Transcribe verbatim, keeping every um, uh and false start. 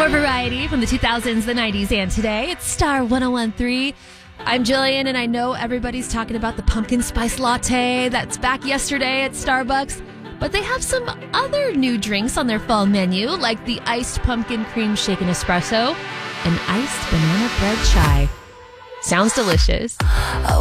More variety from the two thousands, the nineties, and today. It's Star one oh one point three. I'm Jillian, and I know everybody's talking about the pumpkin spice latte that's back yesterday at Starbucks. But they have some other new drinks on their fall menu, like the iced pumpkin cream shaken espresso and iced banana bread chai. Sounds delicious.